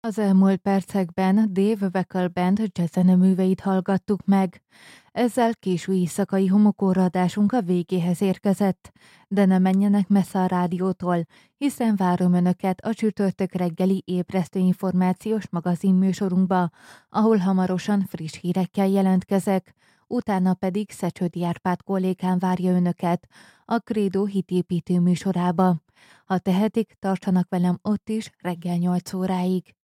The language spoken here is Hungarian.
Az elmúlt percekben Dave Weckl Band jazzzeneműveit hallgattuk meg. Ezzel késő éjszakai homokórradásunk a végéhez érkezett, de ne menjenek messze a rádiótól, hiszen várom Önöket a csütörtök reggeli ébresztő információs magazinműsorunkba, ahol hamarosan friss hírekkel jelentkezek, utána pedig Szecsődi Árpád kollégám várja Önöket a Credo hitépítő műsorába. Ha tehetik, tartsanak velem ott is reggel 8 óráig.